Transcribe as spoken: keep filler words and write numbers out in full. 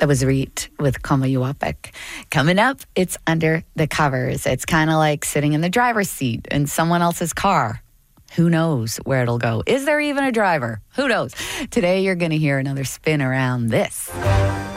That was Reet with Como Yuapik. Coming up, it's Under the Covers. It's kind of like sitting in the driver's seat in someone else's car. Who knows where it'll go? Is there even a driver? Who knows? Today, you're going to hear another spin around this.